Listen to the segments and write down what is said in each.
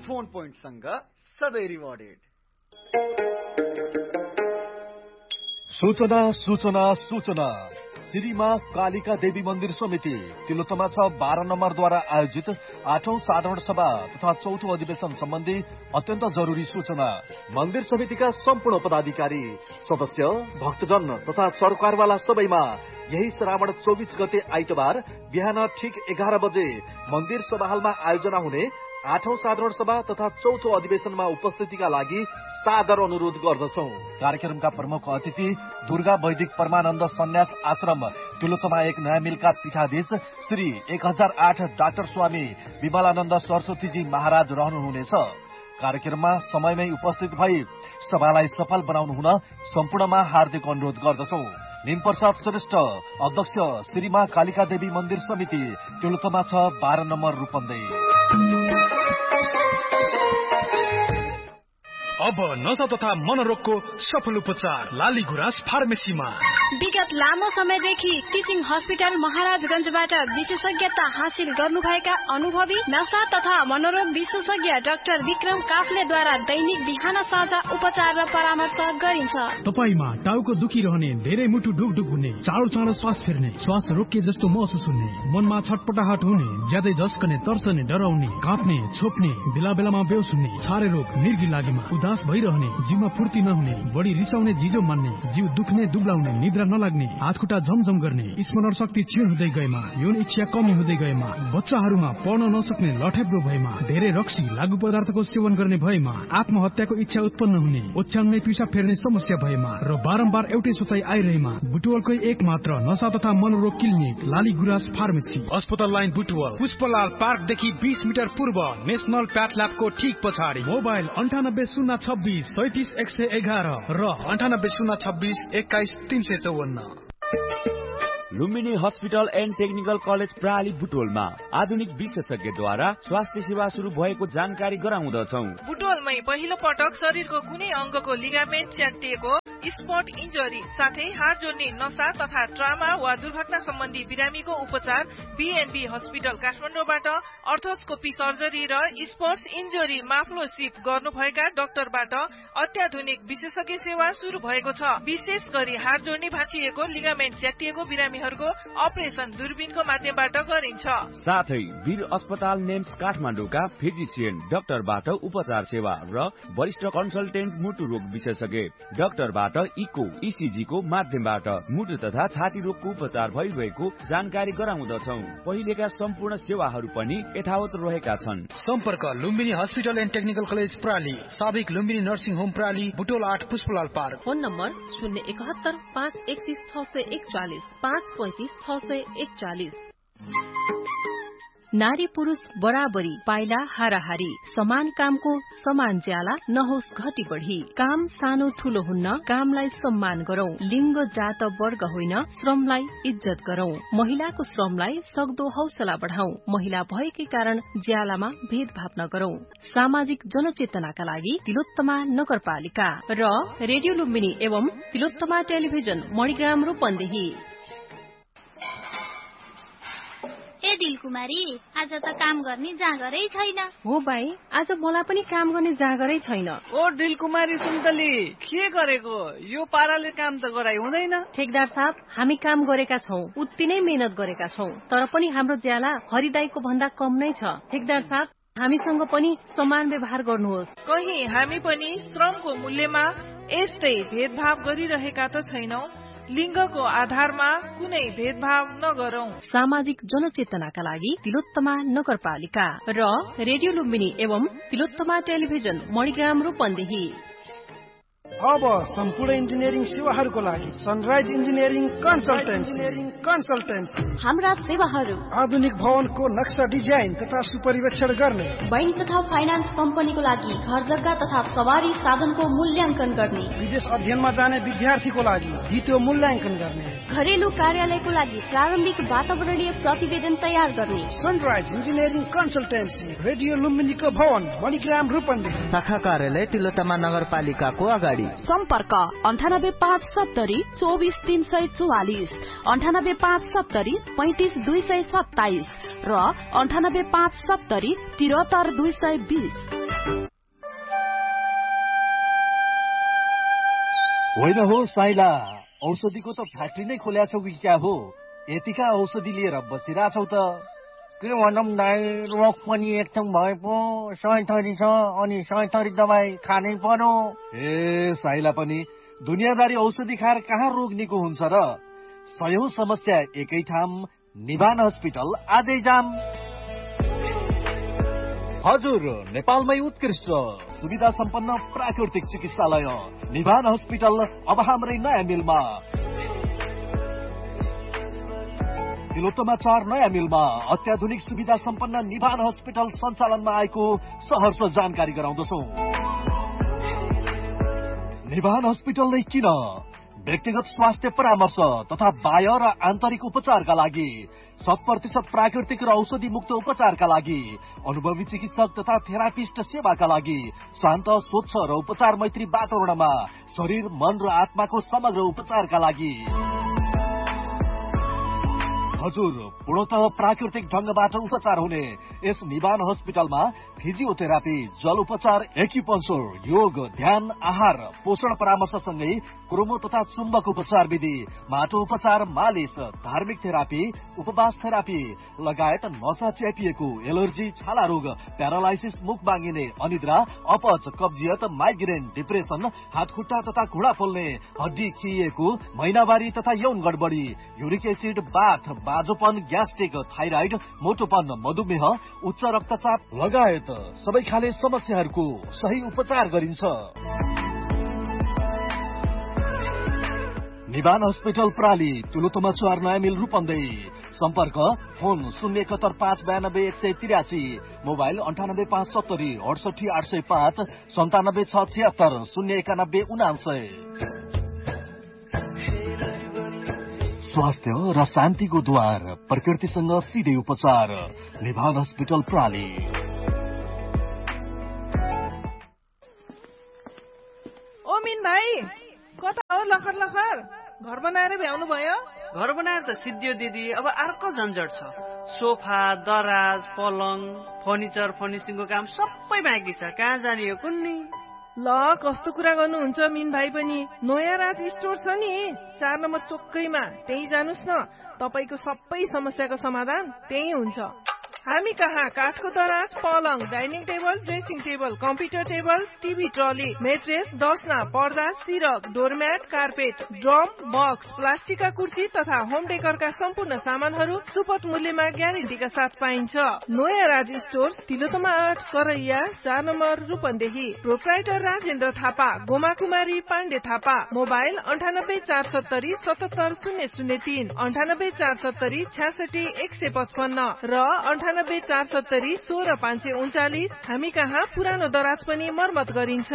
Phone पोइन्टसँग सधैँ rewarded. सूचना सूचना सूचना श्री माँ कालिका देवी मन्दिर समिति तिलोत्तमा 12 नम्बरद्वारा आयोजित 8औं साधारण सभा तथा 4थो अधिवेशन सम्बन्धी अत्यन्त जरुरी सूचना। मन्दिर समितिका सम्पूर्ण पदाधिकारी, सदस्य, भक्तजन तथा सरकारवाला सबैमा यही श्रावण 24 गते आइतबार बिहान ठिक 11 बजे मन्दिर सभाहालमा आयोजना हुने 8औं साधारण सभा तथा 4थो अधिवेशनमा उपस्थितिका लागि सादर अनुरोध गर्दछौं। कार्यक्रमका प्रमुख अतिथि दुर्गा वैदिक परमानन्द सन्यास आश्रम तिलोत्तमा 1 नयाँ मिलका पीठाधीश श्री 1008 डाक्टर स्वामी विमलानन्द सरस्वतीजी महाराज रहनुहुनेछ। कार्यक्रममा समयमै उपस्थित भई सभालाई सफल बनाउनु हुन सम्पूर्णमा हार्दिक अनुरोध गर्दछौं। निमप्रसाद श्रेष्ठ, अध्यक्ष श्री माँ कालिका देवी मन्दिर समिति तिलोत्तमा 12 नम्बर रूपन्देही। अब नशा तथा मनोरोगको सफल उपचार लाली गुराँस फार्मेसीमा। विगत लामो समयदेखि टिचिङ हस्पिटल महाराजगञ्जबाट विशेषज्ञता हासिल गर्नुभएका अनुभवी नशा तथा मनोरोग विशेषज्ञ डाक्टर विक्रम काफ्लेद्वारा दैनिक बिहान साँझ उपचार र परामर्श गरिन्छ। तपाईमा टाउको दुखिरहने, धेरै मुटु ढुकढुक हुने, चाँडो चाँडो श्वास फेर्ने, श्वास रोकिए जस्तो महसुस हुने, मनमा छटपटाहट हुने, ज्यादै झस्कने, तर्सने, डराउने, काँप्ने, छोप्ने, बेला बेलामा बेहोस हुने, छारे रोग, मिर्गी लागेमा, उदास भइरहने, जिउमा फुर्ती नहुने, बढी रिसाउने, जिजो मान्ने, जिउ दुख्ने, दुब्लाउने, निद्रा नलाग्ने, हातखुट्टा झमझम गर्ने, स्मरण शक्ति क्षीण हुँदै गएमा, यौन इच्छा कमी हुँदै गएमा, बच्चाहरूमा पढ्न नसक्ने, लठेब्रो भएमा, धेरै रक्सी लागु पदार्थको सेवन गर्ने भएमा, आत्महत्याको इच्छा उत्पन्न हुने, ओछ्याउनै पिसाब फेर्ने समस्या भएमा र बारम्बार एउटै सोचाइ आइरहेमा बुटवलकै एक मात्र नशा तथा मनोरोग क्लिनिक लाली गुराँस फार्मेसी, अस्पताल लाइन बुटवल, पुष्पलाल पार्कदेखि 20 मिटर पूर्व, नेशनल प्याथ ल्याबको ठीक पछाडि। मोबाइल 9806 37 111 र 9806 21 354। Lumbini hospital and technical college प्राली बुटोलमा आधुनिक विशेषज्ञद्वारा स्वास्थ्य सेवा शुरू भएको जानकारी गराउँदछौं। बुटोलमै पहिलो पटक शरीरको कुनै अंगको लिगामेन्ट च्यातिएको, स्पट इन्जरी साथै हाड जोड्ने नशा तथा ट्रामा वा दुर्घटना सम्बन्धी बिरामीको उपचार बीएनबी हस्पिटल काठमाडौँबाट अर्थोस्कोपी सर्जरी र स्पोर्ट्स इन्जरी माफ्लोसिप गर्नुभएका डाक्टरबाट अत्याधुनिक विशेषज्ञ सेवा शुरू भएको छ। विशेष गरी हाड जोड्ने भाँचिएको, लिगामेन्ट च्यातिएको बिरामीहरूको अपरेसन दूरबीनको माध्यमबाट गरिन्छ। साथै वीर अस्पताल नेम्स काठमाडौँका फिजिशियन डाक्टरबाट उपचार सेवा र वरिष्ठ कन्सल्टेन्ट मुटु रोग विशेषज्ञ डाक्टरबाट इको इसिजी को माध्यमबाट मुटु तथा छाती रोगको उपचार भइरहेको जानकारी गराउँदछौं। पहिलेका सम्पूर्ण सेवाहरू पनि यथावत रहेका छन्। सम्पर्क Lumbini hospital and technical college प्राली, साबिक Lumbini nursing home प्राली, Butwal 8 Pushpalal park. Phone number 071 531 641 535 641। नारी पुरुष बराबरी, पाइला हाराहारी, समान कामको समान ज्याला नहोस् घटी बढी। काम सानो ठूलो हुन्न, कामलाई सम्मान गरौं। लिङ्ग जात वर्ग होइन, श्रमलाई इज्जत गरौं। महिलाको श्रमलाई सक्दो हौसला बढ़ाउँ। महिला भएकै कारण ज्यालामा भेदभाव नगरौं। सामाजिक जनचेतनाका लागि तिलोत्तमा नगरपालिका र रेडियो लुम्बिनी एवं तिलोत्तमा टेलिभिजन मणिग्राम रूपन्देही। ए दिलकुमारी, आज त काम गर्ने जाँगरै छैन। हो भाइ, आज मलाई पनि काम गर्ने जाँगरै छैन। ओ दिलकुमारी सुन्तली, के गरेको? यो पाराले काम त गराइ हुँदैन। ठेकदार साहब, हामी काम गरेका छौं, उति नै मेहनत गरेका छौं, तर पनि हाम्रो ज्याला हरिदाईको भन्दा कम नै छ। ठेकदार साहब, हामीसँग पनि समान व्यवहार गर्नुहोस्। कहीं हामी पनि श्रमको मूल्यमा यस्तै भेदभाव गरिरहेका त छैनौं। लिङ्गको आधारमा कुनै भेदभाव नगरौं। सामाजिक जनचेतनाका लागि तिलोत्तमा नगरपालिका र रेडियो लुम्बिनी एवं तिलोत्तमा टेलिभिजन मणिग्राम रूपन्देही। अब सम्पूर्ण इन्जिनियरिङ सेवाहरूको लागि सनराइज इन्जिनियरिङ कन्सल्टेन्सी। हाम्रा सेवाहरू आधुनिक भवनको नक्सा डिजाइन तथा सुपरिवेक्षण गर्ने, बैंक तथा फाइनान्स कम्पनीको लागि घर जग्गा तथा सवारी साधनको मूल्याङ्कन गर्ने, विदेश अध्ययनमा जाने विद्यार्थीको लागि द्वितीय मूल्याङ्कन गर्ने, घरेलु कार्यालयको लागि प्रारम्भिक वातावरणीय प्रतिवेदन तयार गर्ने। सनराइज इन्जिनियरिङ कन्सल्टेन्सी, रेडियो लुम्बिनीको भवन मणिग्राम रूपन्देही, शाखा कार्यालय तिलोत्तमा नगरपालिकाको अगाडि। सम्पर्क 98570 24 344, 98570 35 227 र 98570 73 220। होइन हो साइला, औषधिको त फ्याक्ट्री नै खोल्या छौ कि क्या हो? यतिका औषधि लिएर बसिरहेछौ त? के भनौँ दाइ, रोग पनि एकदम भए पो 100 थरी छ अनि 100 थरी दबाई खानै पर्यो। ए साइला पनि दुनियादारी औषधि खाएर कहाँ रोग निको हुन्छ र? 100 समस्या एकै ठाम, निभान हस्पिटल आजै जाम। हजुर, नेपालमै उत्कृष्ट सुविधा सम्पन्न प्राकृतिक चिकित्सालय निभान हस्पिटल अब हाम्रै नयाँ मिलमा, तिलोत्तमा 4 नयाँ मिलमा अत्याधुनिक सुविधा सम्पन्न निभान हस्पिटल सञ्चालनमा आएको सहर्ष जानकारी गराउँदछौ। निभान हस्पिटल नै किन? व्यक्तिगत स्वास्थ्य परामर्श तथा बाह्य र आन्तरिक उपचारका लागि 100% प्राकृतिक र औषधि मुक्त उपचारका लागि, अनुभवी चिकित्सक तथा थेरापिस्ट सेवाका लागि, शान्त स्वच्छ र उपचार मैत्री वातावरणमा शरीर मन र आत्माको समग्र उपचारका लागि। हजुर, पूर्णतः प्राकृतिक ढंगबाट उपचार हुने यस निभान हस्पिटलमा फिजियोथेरापी, जल उपचार, एक्युपंक्चर, योग, ध्यान, आहार, पोषण परामर्शसँगै क्रोमो तथा चुम्बक उपचार विधि, माटो उपचार, मालिश, धार्मिक थेरापी, उपवास थेरापी लगायत नसा च्यापिएको, एलर्जी, छाला रोग, प्यारालाइसिस, मुख बाँगिने, अनिद्रा, अपच, कब्जियत, माइग्रेन, डिप्रेसन, हात खुट्टा तथा घुँडा पोल्ने, हड्डी खिएको, महिनावारी तथा यौन गडबडी, युरिक एसिड, बाथ, बाजोपन, ग्यास्ट्रिक, थाइराइड, मोटोपन, मधुमेह, उच्च रक्तचाप लगायत सबै खाले समस्याहरूको सही उपचार गरिन्छ। निभान हस्पिटल प्राली, तिलोत्तमा 4 नयाँ मिल रूपन्देही। सम्पर्क फोन 071592183, मोबाइल 98570 68805, 97676 09199। स्वास्थ्य र शान्तिको द्वार, प्रकृतिसँग सिधै उपचार, निभान हस्पिटल प्राली। ओ मिन भाइ, कता हो लखर लखर? घर बनाएर भ्याउनु भयो? घर बनाएर त सिद्धियो दिदी, अब अर्को झन्झट छ। सोफा, दराज, पलङ, फर्निचर, फर्निसिङको काम सबै बाँकी छ। कहाँ जाने हो कुन्नी? ल, कस्तो कुरा गर्नुहुन्छ मिन भाइ पनि। नयाँ राज स्टोर छ नि 4 नम्बर चोकैमा, त्यही जानुस् न। तपाईको सबै समस्याको समाधान त्यही हुन्छ। हामी कहाँ काठको दराज, पलङ, dining table, dressing table, computer table, TV trolley, mattress, दसना, पर्दा, सिरक, डोरम्याट, कार्पेट, ड्रम, बक्स, प्लास्टिकका कुर्सी तथा होम डेकोरका सम्पूर्ण सामानहरू सुपथ मूल्यमा ग्यारेन्टीका साथ पाइन्छ। नयाँ राज स्टोर, तिलोत्तमा 8 करैया 4 नम्बर रूपन्देही। प्रोप्राइटर राजेन्द्र थापा, गोमा कुमारी पाण्डे थापा। मोबाइल 98470 77003, 98470 66155 र 98470 16539। हामी कहाँ पुरानो दराज पनि मर्मत गरिन्छ।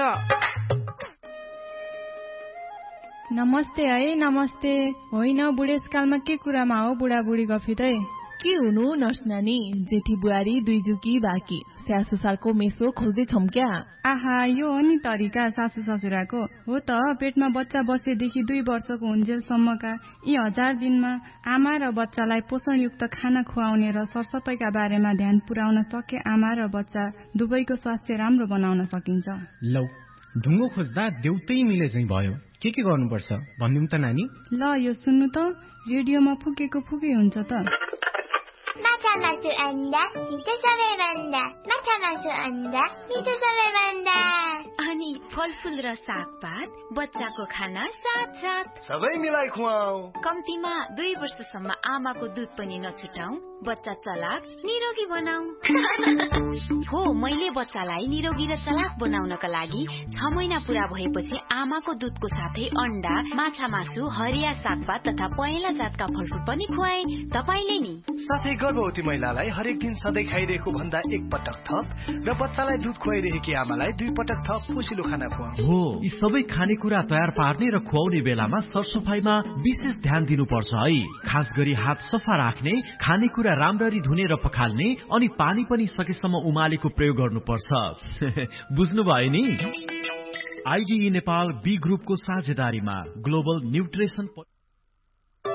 नमस्ते है, नमस्ते। होइन, बुढेसकालमा के कुरामा हो बुढाबुढी गफितै? के हुनु नर्स नानी, जेठी बुहारी 2 जुकी बाँकी, स्याहार सुसारको मेसो खोज्दै छौं क्या? आहा, यो हो नि तरिका सासू ससुराको। हो त, पेटमा बच्चा बसेदेखि 2 वर्षको हुन्जेलसम्मका यी 1000 दिनमा आमा र बच्चालाई पोषणयुक्त खाना खुवाउने र सरसफाइका बारेमा ध्यान पुर्याउन सके आमा र बच्चा दुवैको स्वास्थ्य राम्रो बनाउन सकिन्छ। लौ, ढुङ्गो खोज्दा देउतै मिले चाहिँ भयो। के गर्नुपर्छ भनिदिउँ त नानी? ल, यो सुन्नु त, रेडियोमा फुकेको फुकै हुन्छ त। माछा मासु अन्डा मिठो सबैभन्दा, माछा मासु अन्डा मिठो सबैभन्दा। अनि फलफुल र सागपात, बच्चाको खाना साथ साथ सबै मिलाई खुवाऊ। कम्तीमा 2 वर्षसम्म आमाको दुध पनि नछुटाऊ, बच्चा चलाक निरोगी बनाऊ। हो, मैले बच्चालाई निरोगी र चलाक बनाउनका लागि 6 महिना पूरा भएपछि आमाको दुधको साथै अन्डा, माछा मासु, हरिया सागपात तथा पहेँला जातका फलफुल पनि खुवाए। तपाईले नि साथै गर्भवती महिलालाई हरेक दिन सधैँ खाइरहेको भन्दा 1 पटक थप र बच्चालाई दुध खुवाइरहेकी आमालाई 2 पटक थप पोषिलो खाना खुवाऊ। हो, यी सबै खानेकुरा तयार पार्ने र खुवाउने बेलामा सरसफाइमा विशेष ध्यान दिनुपर्छ है। खास गरी हात सफा राख्ने, खानेकुरा राम्ररी धुने र पखाल्ने, अनि पानी पनि सकेसम्म उमालेको प्रयोग गर्नुपर्छ। बुझ्नुभयो नि? आइडिई नेपाल बी ग्रुपको साझेदारीमा ग्लोबल न्युट्रिसन